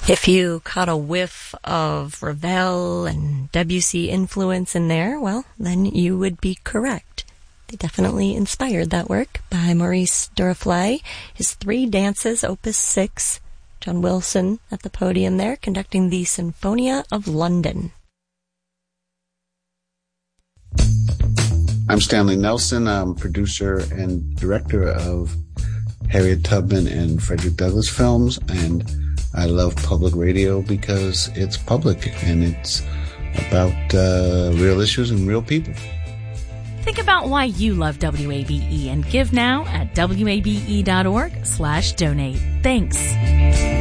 If you caught a whiff of Ravel and Debussy influence in there, well, then you would be correct. They definitely inspired that work by Maurice Duruflé. His Three Dances, Opus 6. John Wilson at the podium there, conducting the Sinfonia of London. I'm Stanley Nelson. I'm producer and director of Harriet Tubman and Frederick Douglass films, and I love public radio because it's public and it's about real issues and real people. Think about why you love WABE and give now at wabe.org/donate. Thanks.